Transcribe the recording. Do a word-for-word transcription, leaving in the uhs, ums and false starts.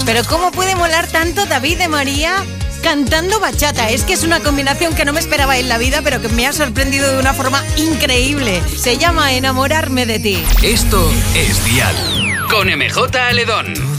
Pero ¿cómo puede molar tanto David de María cantando bachata? Es que es una combinación que no me esperaba en la vida, pero que me ha sorprendido de una forma increíble. Se llama Enamorarme de ti. Esto es Dial con M J Aledón.